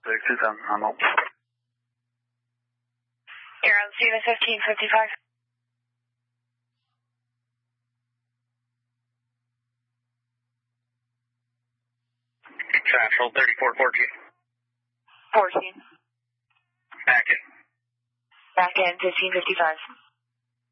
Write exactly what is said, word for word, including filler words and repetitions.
six two seven, I'm open. You're on Steven fifteen fifty-five. Central thirty-four fourteen. fourteen. Back in. Back in fifteen fifty-five.